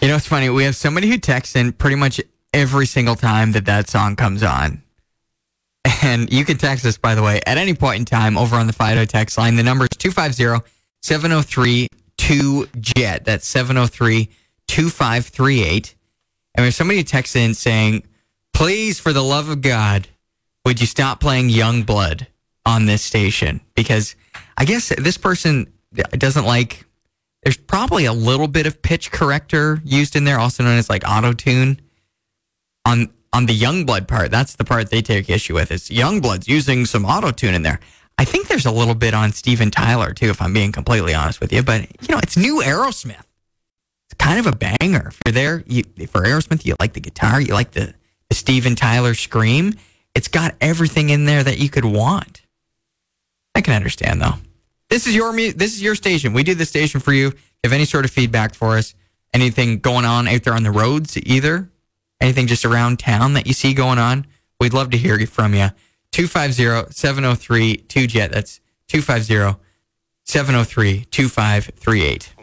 You know, it's funny. We have somebody who texts in pretty much every single time that song comes on. And you can text us, by the way, at any point in time over on the Fido text line. The number is 250-703-2JET. That's 703-2538. And we have somebody who texts in saying, please, for the love of God, would you stop playing Youngblood on this station? Because I guess this person doesn't like... There's probably a little bit of pitch corrector used in there, also known as like auto-tune. On the Youngblood part, that's the part they take issue with. Is Youngblood's using some auto-tune in there. I think there's a little bit on Steven Tyler, too, if I'm being completely honest with you. But, you know, it's new Aerosmith. It's kind of a banger. If you're there, for Aerosmith, you like the guitar, you like the Steven Tyler scream. It's got everything in there that you could want. I can understand, though. This is your station. We do this station for you. If you have any sort of feedback for us, anything going on out there on the roads either, anything just around town that you see going on, we'd love to hear from you. 250-703-2JET. That's 250-703-2538.